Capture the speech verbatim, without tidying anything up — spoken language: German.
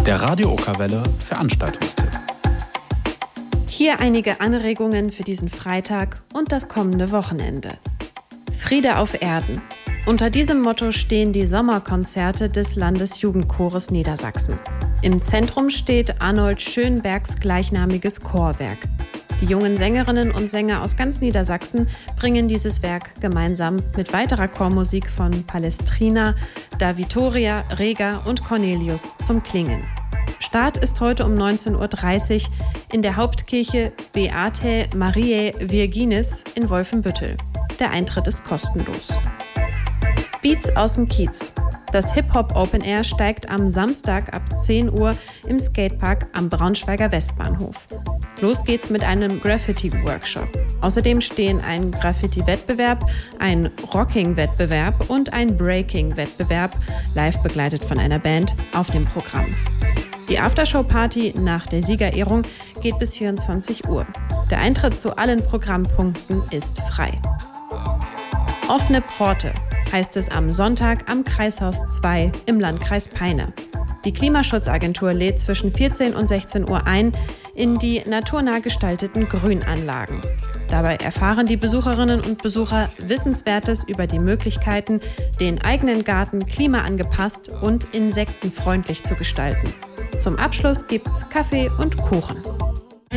Der Radio Okerwelle Veranstaltungstipp. Hier einige Anregungen für diesen Freitag und das kommende Wochenende. Friede auf Erden. Unter diesem Motto stehen die Sommerkonzerte des Landesjugendchores Niedersachsen. Im Zentrum steht Arnold Schönbergs gleichnamiges Chorwerk. Die jungen Sängerinnen und Sänger aus ganz Niedersachsen bringen dieses Werk gemeinsam mit weiterer Chormusik von Palestrina, Da Vittoria, Rega und Cornelius zum Klingen. Start ist heute um neunzehn Uhr dreißig in der Hauptkirche Beatae Mariae Virginis in Wolfenbüttel. Der Eintritt ist kostenlos. Beats aus dem Kiez. Das Hip-Hop Open Air steigt am Samstag ab zehn Uhr im Skatepark am Braunschweiger Westbahnhof. Los geht's mit einem Graffiti-Workshop. Außerdem stehen ein Graffiti-Wettbewerb, ein Rocking-Wettbewerb und ein Breaking-Wettbewerb, live begleitet von einer Band, auf dem Programm. Die Aftershow-Party nach der Siegerehrung geht bis vierundzwanzig Uhr. Der Eintritt zu allen Programmpunkten ist frei. Offene Pforte heißt es am Sonntag am Kreishaus zwei im Landkreis Peine. Die Klimaschutzagentur lädt zwischen vierzehn und sechzehn Uhr ein in die naturnah gestalteten Grünanlagen. Dabei erfahren die Besucherinnen und Besucher Wissenswertes über die Möglichkeiten, den eigenen Garten klimaangepasst und insektenfreundlich zu gestalten. Zum Abschluss gibt's Kaffee und Kuchen.